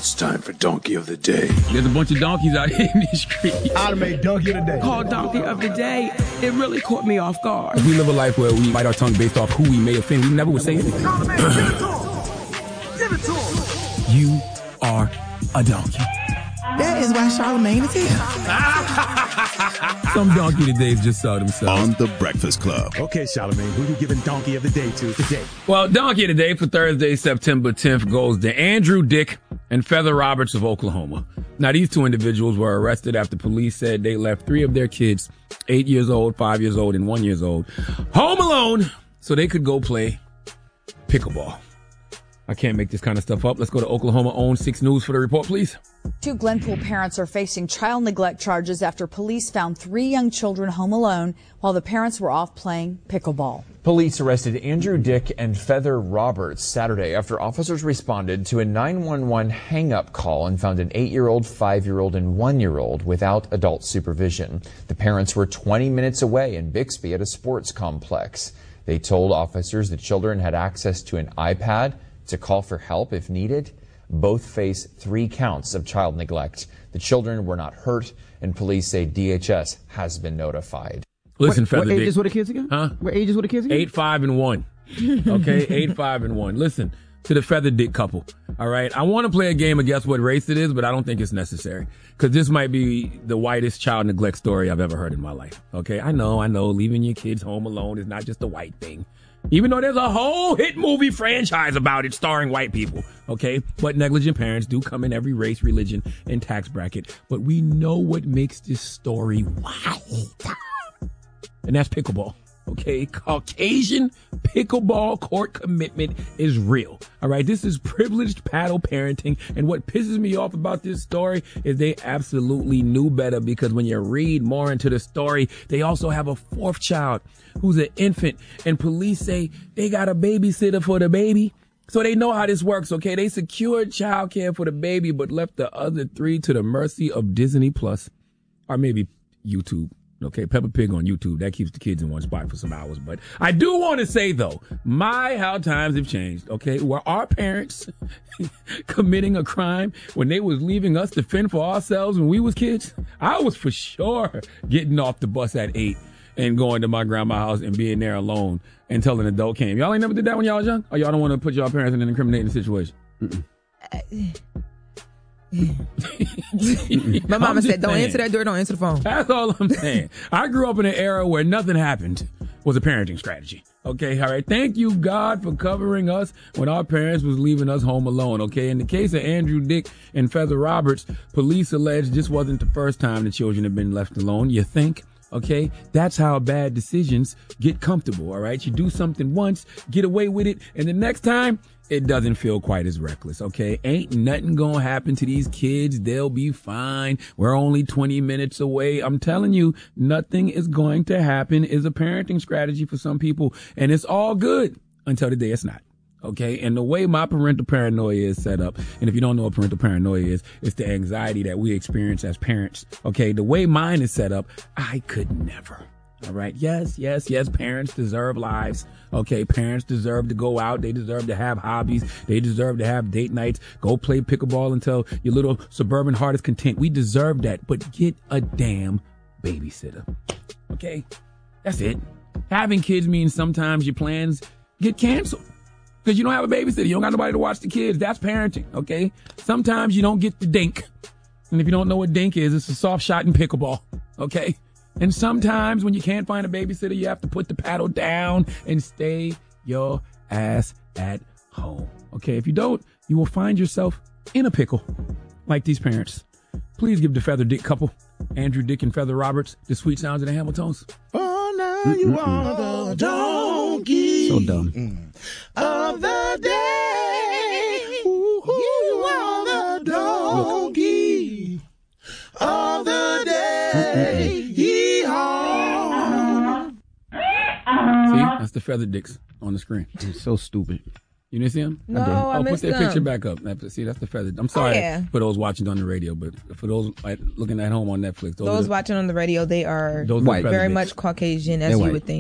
It's time for Donkey of the Day. There's a bunch of donkeys out here in these streets. I'd have made Donkey of the Day. Called Donkey of the Day. It really caught me off guard. We live a life where we bite our tongue based off who we may offend. We never would say anything. Give it to him. You are a donkey. That is why Charlamagne is here. Some donkey todays just saw themselves. On The Breakfast Club. Okay, Charlamagne, who you giving Donkey of the Day to today? Well, donkey of the day for Thursday, September 10th goes to Andrew Dick and Feather Roberts of Oklahoma. Now, these two individuals were arrested after police said they left 3 of their kids, 8 years old, 5 years old, and 1 year old, home alone so they could go play pickleball. I can't make this kind of stuff up. Let's go to Oklahoma-owned 6 News for the report, please. 2 Glenpool parents are facing child neglect charges after police found 3 young children home alone while the parents were off playing pickleball. Police arrested Andrew Dick and Feather Roberts Saturday after officers responded to a 911 hang-up call and found an 8-year-old, 5-year-old, and 1-year-old without adult supervision. The parents were 20 minutes away in Bixby at a sports complex. They told officers the children had access to an iPad to call for help if needed. Both face 3 counts of child neglect. The children were not hurt, and police say DHS has been notified. Listen, Feather Dick. What ages were the kids again? Huh? What ages were the kids again? 8, 5, and 1. Okay, 8, 5, and 1. Listen to the Feather Dick couple. All right, I want to play a game of guess what race it is, but I don't think it's necessary because this might be the whitest child neglect story I've ever heard in my life. Okay, I know, leaving your kids home alone is not just a white thing. Even though there's a whole hit movie franchise about it starring white people, okay? But negligent parents do come in every race, religion, and tax bracket. But we know what makes this story white. And that's pickleball, okay? Caucasian pickleball court commitment is real, all right? This is privileged paddle parenting. And what pisses me off about this story is they absolutely knew better because when you read more into the story, they also have a 4th child who's an infant, and police say they got a babysitter for the baby. So they know how this works, okay? They secured child care for the baby, but left the other 3 to the mercy of Disney Plus, or maybe YouTube. Okay, Peppa Pig on YouTube. That keeps the kids in one spot for some hours. But I do want to say, though, how times have changed, okay? Were our parents committing a crime when they was leaving us to fend for ourselves when we was kids? I was for sure getting off the bus at 8 and going to my grandma's house and being there alone until an adult came. Y'all ain't never did that when y'all was young? Or y'all don't want to put y'all parents in an incriminating situation? My mama said, don't answer that door, don't answer the phone. That's all I'm saying. I grew up in an era where nothing happened was a parenting strategy. Okay, all right. Thank you, God, for covering us when our parents was leaving us home alone. Okay, in the case of Andrew Dick and Feather Roberts, police allege this wasn't the first time the children have been left alone. You think? Okay, that's how bad decisions get comfortable, all right? You do something once, get away with it, and the next time, it doesn't feel quite as reckless, okay? Ain't nothing gonna happen to these kids. They'll be fine. We're only 20 minutes away. I'm telling you, nothing is going to happen is a parenting strategy for some people, and it's all good until the day it's not. Okay, and the way my parental paranoia is set up, and if you don't know what parental paranoia is, it's the anxiety that we experience as parents. Okay, the way mine is set up, I could never. All right, yes, parents deserve lives. Okay, parents deserve to go out. They deserve to have hobbies. They deserve to have date nights. Go play pickleball until your little suburban heart is content. We deserve that, but get a damn babysitter. Okay, that's it. Having kids means sometimes your plans get canceled. Because you don't have a babysitter. You don't got nobody to watch the kids. That's parenting, okay? Sometimes you don't get the dink. And if you don't know what dink is, it's a soft shot in pickleball, okay? And sometimes when you can't find a babysitter, you have to put the paddle down and stay your ass at home, okay? If you don't, you will find yourself in a pickle like these parents. Please give the Feather Dick couple, Andrew Dick and Feather Roberts, the sweet sounds of the Hamiltons. Oh, now you are the donkey. So dumb. Of the day. Ooh, you are the donkey. Of the day. Yee-haw. See, that's the Feather Dicks on the screen. It's so stupid. You didn't see him? No, I put missed that them. picture back up. See, that's the Feather. I'm sorry for those watching on the radio, but for those looking at home on Netflix. Those watching on the radio, they are those white, very much Caucasian, as you would think.